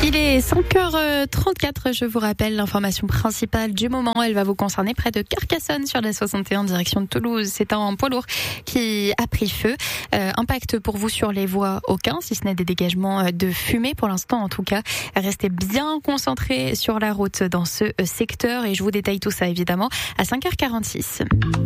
Il est 5h34, je vous rappelle l'information principale du moment. Elle va vous concerner près de Carcassonne sur la 61 direction de Toulouse. C'est un poids lourd qui a pris feu. Impact pour vous sur les voies, aucun, si ce n'est des dégagements de fumée pour l'instant en tout cas. Restez bien concentrés sur la route dans ce secteur et je vous détaille tout ça évidemment à 5h46.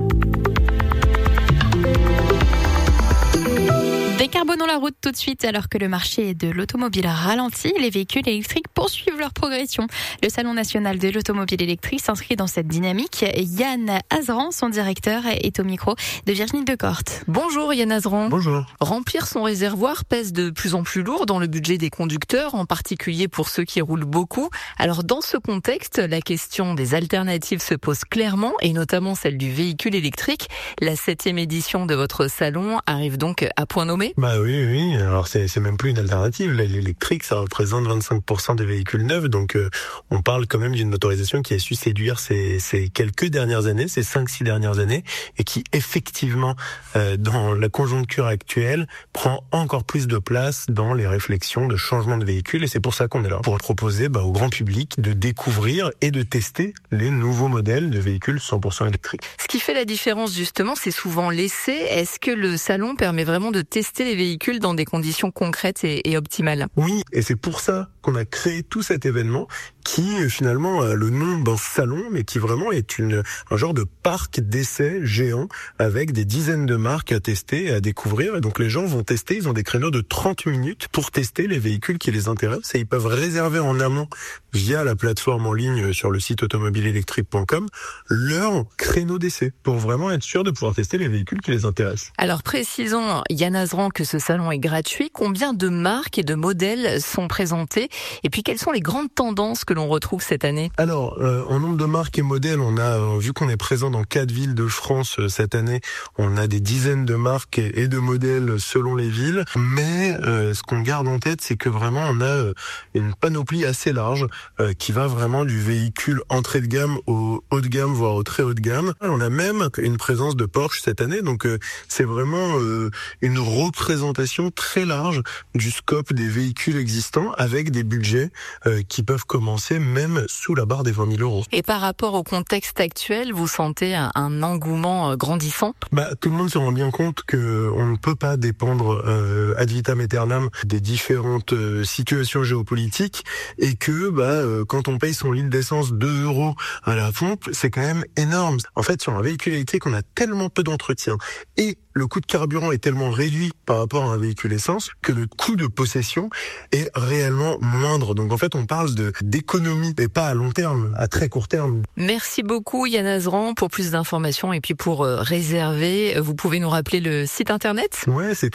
Décarbonons la route tout de suite alors que le marché de l'automobile ralentit. Les véhicules électriques poursuivent leur progression. Le Salon national de l'automobile électrique s'inscrit dans cette dynamique. Yann Azran, son directeur, est au micro de Virginie Decorte. Bonjour Yann Azran. Bonjour. Remplir son réservoir pèse de plus en plus lourd dans le budget des conducteurs, en particulier pour ceux qui roulent beaucoup. Alors dans ce contexte, la question des alternatives se pose clairement, et notamment celle du véhicule électrique. La 7e édition de votre salon arrive donc à point nommé. Bah oui. Alors c'est même plus une alternative. L'électrique, ça représente 25% des véhicules neufs. Donc on parle quand même d'une motorisation qui a su séduire ces quelques dernières années, ces 5-6 dernières années, et qui effectivement, dans la conjoncture actuelle, prend encore plus de place dans les réflexions de changement de véhicule. Et c'est pour ça qu'on est là, pour proposer au grand public de découvrir et de tester les nouveaux modèles de véhicules 100% électriques. Ce qui fait la différence justement, c'est souvent l'essai. Est-ce que le salon permet vraiment de tester les véhicules dans des conditions concrètes et optimales? Oui, et c'est pour ça qu'on a créé tout cet événement qui finalement a le nom d'un salon, mais qui vraiment est un genre de parc d'essais géant avec des dizaines de marques à tester et à découvrir. Et donc les gens vont tester, ils ont des créneaux de 30 minutes pour tester les véhicules qui les intéressent et ils peuvent réserver en amont via la plateforme en ligne sur le site automobileelectrique.com leur créneau d'essai pour vraiment être sûr de pouvoir tester les véhicules qui les intéressent. Alors précisons, Yann Azran, que ce salon est gratuit. Combien de marques et de modèles sont présentés? Et puis quelles sont les grandes tendances que l'on retrouve cette année? Alors, en nombre de marques et modèles, on a, vu qu'on est présent dans 4 villes de France cette année, on a des dizaines de marques et de modèles selon les villes. Mais ce qu'on garde en tête, c'est que vraiment on a une panoplie assez large qui va vraiment du véhicule entrée de gamme au haut de gamme, voire au très haut de gamme. On a même une présence de Porsche cette année, donc c'est vraiment une représentation très large du scope des véhicules existants avec des budgets qui peuvent commencer même sous la barre des 20 000 euros. Et par rapport au contexte actuel, vous sentez un engouement grandissant? Tout le monde se rend bien compte que on ne peut pas dépendre ad vitam aeternam des différentes situations géopolitiques et que quand on paye son litre d'essence 2 euros à la pompe, c'est quand même énorme. En fait, sur un véhicule électrique, on a tellement peu d'entretien et le coût de carburant est tellement réduit par rapport à un véhicule essence que le coût de possession est réellement moindre. Donc en fait, on parle d'économie et pas à long terme, à très court terme. Merci beaucoup Yann Azran. Pour plus d'informations et puis pour réserver, vous pouvez nous rappeler le site internet? Ouais, c'est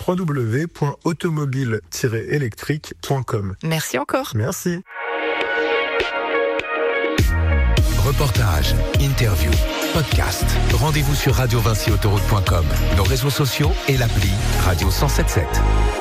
www.automobile-électrique.com. Merci encore. Merci. Reportage, interview, podcast. Rendez-vous sur radio-vinci-autoroute.com, nos réseaux sociaux et l'appli Radio 177.